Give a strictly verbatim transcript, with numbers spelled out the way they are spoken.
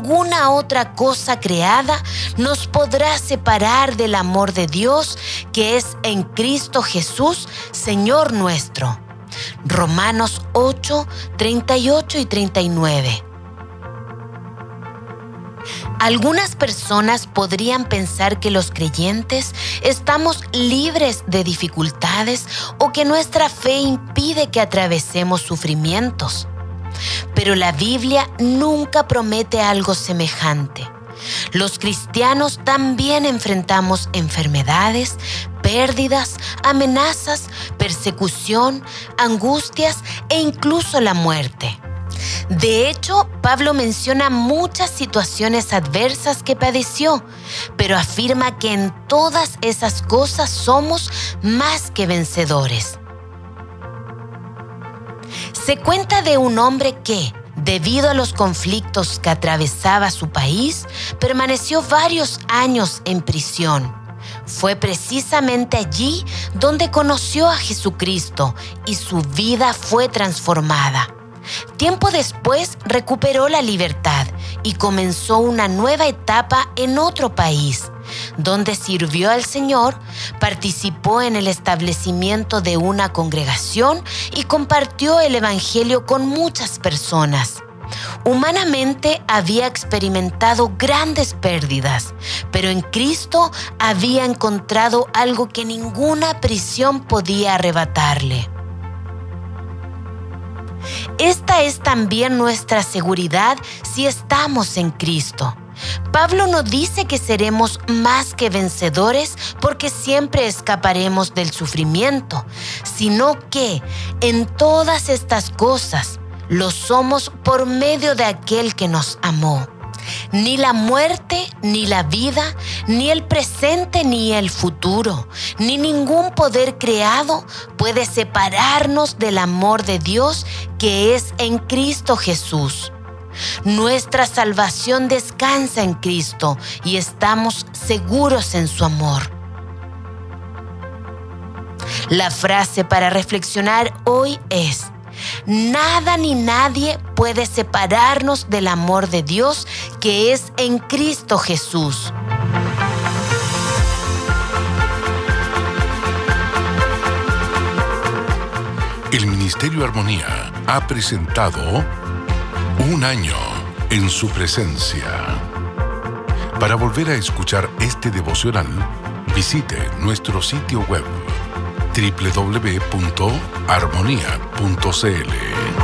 ninguna otra cosa creada nos podrá separar del amor de Dios que es en Cristo Jesús, Señor nuestro. Romanos ocho, treinta y ocho y treinta y nueve. Algunas personas podrían pensar que los creyentes estamos libres de dificultades o que nuestra fe impide que atravesemos sufrimientos. Pero la Biblia nunca promete algo semejante. Los cristianos también enfrentamos enfermedades, pérdidas, amenazas, persecución, angustias e incluso la muerte. De hecho, Pablo menciona muchas situaciones adversas que padeció, pero afirma que en todas esas cosas somos más que vencedores. Se cuenta de un hombre que, debido a los conflictos que atravesaba su país, permaneció varios años en prisión. Fue precisamente allí donde conoció a Jesucristo y su vida fue transformada. Tiempo después recuperó la libertad y comenzó una nueva etapa en otro país, donde sirvió al Señor, participó en el establecimiento de una congregación y compartió el Evangelio con muchas personas. Humanamente había experimentado grandes pérdidas, pero en Cristo había encontrado algo que ninguna prisión podía arrebatarle. Esta es también nuestra seguridad si estamos en Cristo. Pablo no dice que seremos más que vencedores porque siempre escaparemos del sufrimiento, sino que en todas estas cosas lo somos por medio de aquel que nos amó. Ni la muerte, ni la vida, ni el presente, ni el futuro, ni ningún poder creado puede separarnos del amor de Dios que es en Cristo Jesús. Nuestra salvación descansa en Cristo y estamos seguros en su amor. La frase para reflexionar hoy es: nada ni nadie puede separarnos del amor de Dios que es en Cristo Jesús. El Ministerio Armonía ha presentado Un Año en Su Presencia. Para volver a escuchar este devocional, visite nuestro sitio web doble u doble u doble u punto armonía punto c l.